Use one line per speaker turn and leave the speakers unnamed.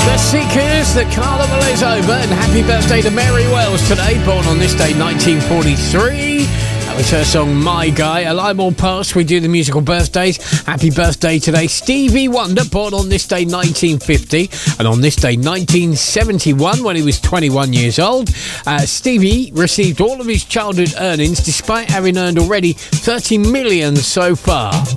Seekers, the carnival is over, and happy birthday to Mary Wells today, born on this day 1943. That was her song My Guy. A line more past, we do the musical birthdays. Happy birthday today Stevie Wonder, born on this day 1950, and on this day 1971 when he was 21 years old. Stevie received all of his childhood earnings despite having earned already 30 million so far.